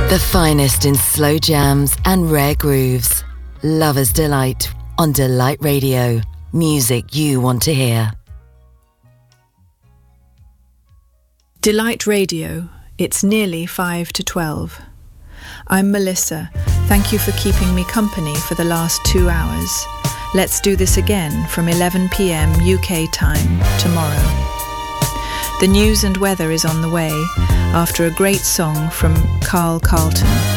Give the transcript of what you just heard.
The finest in slow jams and rare grooves. Lover's Delight on Delight Radio. Music you want to hear. Delight Radio. It's nearly 5 to 12. I'm Melissa. Thank you for keeping me company for the last 2 hours. Let's do this again from 11 p.m. UK time tomorrow. The news and weather is on the way after a great song from Carl Carlton.